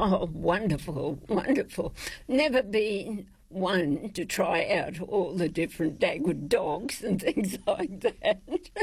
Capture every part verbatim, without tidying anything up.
Oh, wonderful, wonderful. Never been one to try out all the different Dagwood dogs and things like that.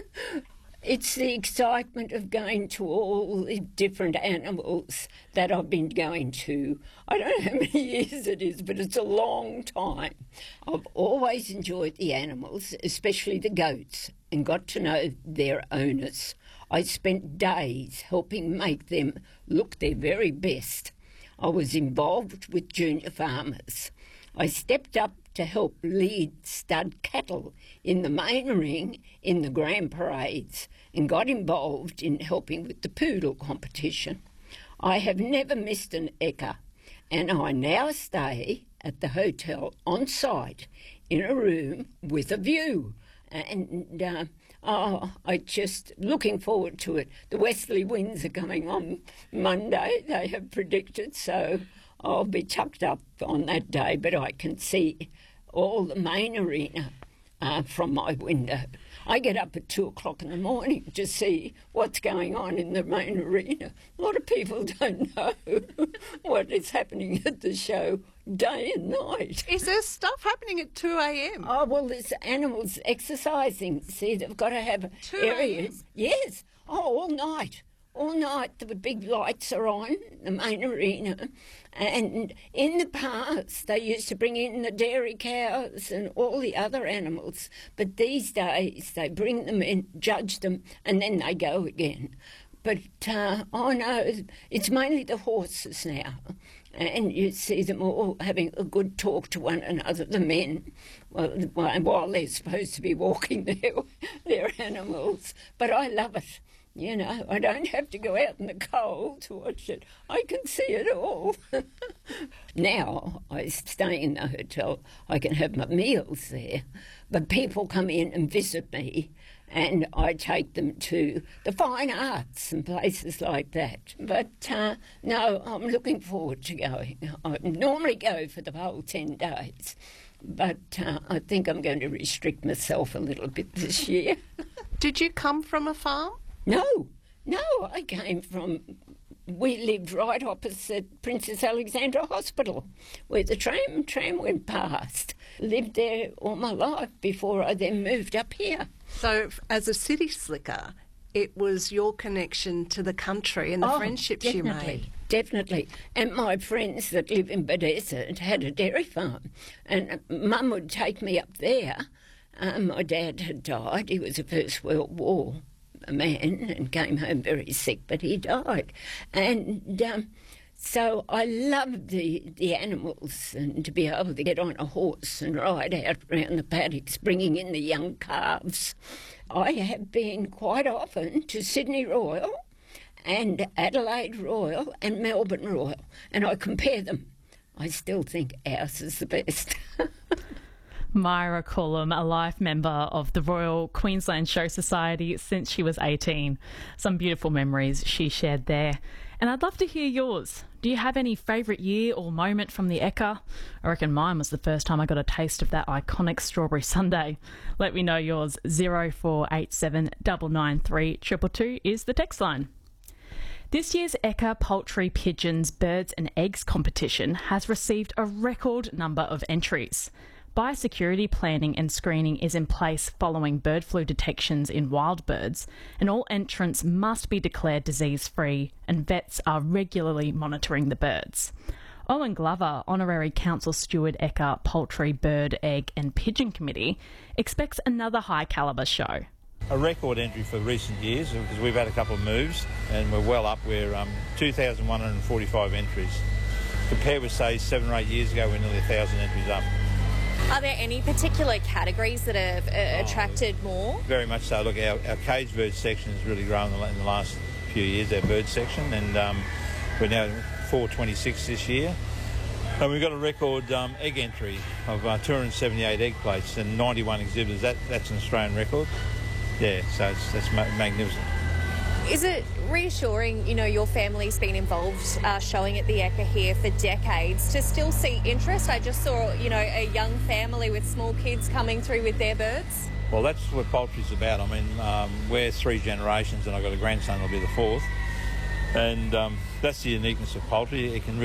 It's the excitement of going to all the different animals that I've been going to. I don't know how many years it is, but it's a long time. I've always enjoyed the animals, especially the goats, and got to know their owners. I spent days helping make them look their very best. I was involved with junior farmers. I stepped up to help lead stud cattle in the main ring in the grand parades and got involved in helping with the poodle competition. I have never missed an ekka, and I now stay at the hotel on site in a room with a view. And uh, oh, I just looking forward to it. The westerly winds are coming on Monday, they have predicted, so I'll be tucked up on that day, but I can see all the main arena uh, from my window. I get up at two o'clock in the morning to see what's going on in the main arena. A lot of people don't know what is happening at the show day and night. Is there stuff happening at two a m? Oh, well, there's animals exercising. See, they've got to have areas. Yes. Oh, all night. All night the big lights are on, the main arena. And in the past they used to bring in the dairy cows and all the other animals. But these days they bring them in, judge them, and then they go again. But, uh, oh no, it's mainly the horses now. And you see them all having a good talk to one another, the men, well, while they're supposed to be walking their, their animals. But I love it. You know, I don't have to go out in the cold to watch it. I can see it all. Now, I stay in the hotel. I can have my meals there. But people come in and visit me, and I take them to the fine arts and places like that. But, uh, no, I'm looking forward to going. I normally go for the whole ten days. But uh, I think I'm going to restrict myself a little bit this year. Did you come from a farm? No, no, I came from, we lived right opposite Princess Alexandra Hospital, where the tram tram went past. Lived there all my life before I then moved up here. So as a city slicker, it was your connection to the country and the oh, friendships definitely, you made. Definitely. And my friends that live in Bethesda had a dairy farm, and Mum would take me up there. Um, my dad had died. He was a First World War a man and came home very sick, but he died. And um, so I loved the, the animals, and to be able to get on a horse and ride out around the paddocks, bringing in the young calves. I have been quite often to Sydney Royal and Adelaide Royal and Melbourne Royal, and I compare them. I still think ours is the best. Myra Cullum, a life member of the Royal Queensland Show Society since she was eighteen. Some beautiful memories she shared there. And I'd love to hear yours. Do you have any favourite year or moment from the Ekka? I reckon mine was the first time I got a taste of that iconic strawberry sundae. Let me know yours. zero four eight seven nine nine three two two two is the text line. This year's Ekka Poultry Pigeons Birds and Eggs competition has received a record number of entries. Biosecurity planning and screening is in place following bird flu detections in wild birds, and all entrants must be declared disease-free, and vets are regularly monitoring the birds. Owen Glover, Honorary Council Steward Ekka Poultry, Bird, Egg and Pigeon Committee, expects another high-calibre show. A record entry for recent years, because we've had a couple of moves and we're well up. We're um, two thousand one hundred forty-five entries. Compared with, say, seven or eight years ago, we're nearly one thousand entries up. Are there any particular categories that have uh, attracted oh, more? Very much so. Look, our, our cage bird section has really grown in the last few years, our bird section, and um, we're now four twenty-six this year. And we've got a record um, egg entry of uh, two hundred seventy-eight egg plates and ninety-one exhibitors. That, that's an Australian record. Yeah, so it's, that's ma- magnificent. Is it reassuring, you know, your family's been involved uh, showing at the Ekka here for decades, to still see interest? I just saw, you know, a young family with small kids coming through with their birds. Well, that's what poultry's about. I mean, um, we're three generations and I've got a grandson that'll be the fourth. And um, that's the uniqueness of poultry. It can